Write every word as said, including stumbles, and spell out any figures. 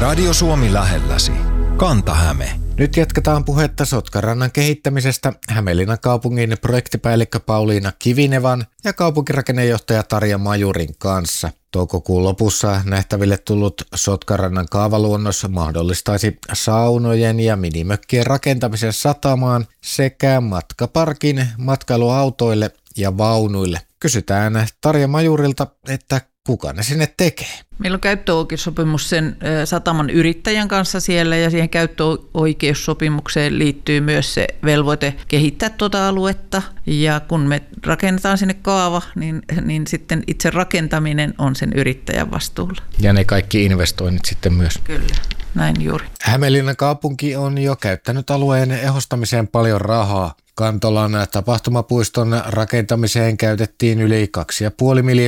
Radio Suomi lähelläsi. Kanta-Häme. Nyt jatketaan puhetta Sotkarannan kehittämisestä Hämeenlinnan kaupungin projektipäällikkö Pauliina Kivinevan ja kaupunkirakennejohtaja Tarja Majurin kanssa. Toukokuun lopussa nähtäville tullut Sotkarannan kaavaluonnos mahdollistaisi saunojen ja minimökkien rakentamisen satamaan sekä matkaparkin matkailuautoille ja vaunuille. Kysytään Tarja Majurilta, että kuka ne sinne tekee? Meillä on käyttöoikeussopimus sen sataman yrittäjän kanssa siellä ja siihen käyttöoikeussopimukseen liittyy myös se velvoite kehittää tuota aluetta. Ja kun me rakennetaan sinne kaava, niin, niin sitten itse rakentaminen on sen yrittäjän vastuulla. Ja ne kaikki investoinnit sitten myös. Kyllä, näin juuri. Hämeenlinnan kaupunki on jo käyttänyt alueen ehostamiseen paljon rahaa. Kantolan tapahtumapuiston rakentamiseen käytettiin yli kaksi pilkku viisi miljoonaa